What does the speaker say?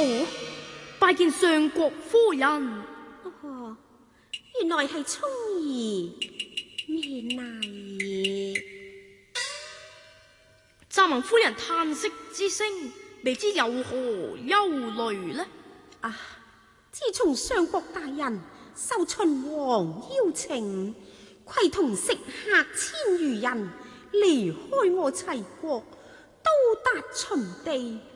哦，拜見上國夫人。 哦，原來係聰兒，咩嚟？ 乍聞夫人嘆息之聲，未知有何憂慮呢？ 啊，自從上國大人受秦王邀請，攜同食客千餘人離開我齊國，到達秦地，